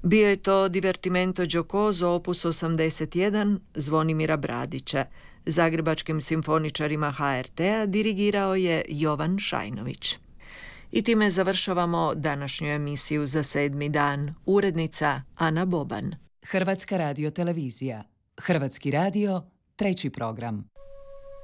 Bio je to Divertimento Giocoso opus 81 Zvonimira Bradića. Zagrebačkim simfoničarima HRT-a dirigirao je Jovan Šajnović. I time završavamo današnju emisiju za 7. dan. Urednica Ana Boban. Hrvatska radiotelevizija. Hrvatski radio, 3. program.